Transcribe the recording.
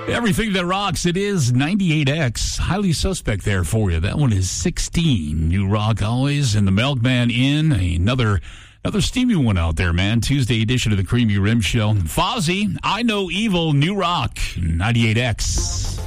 Everything that rocks, it is 98X. Highly suspect there for you. That one is 16. New rock always. And the Milkman in. Another steamy one out there, man. Tuesday edition of the Creamy Rim Show. Fozzy, I Know Evil, new rock, 98X.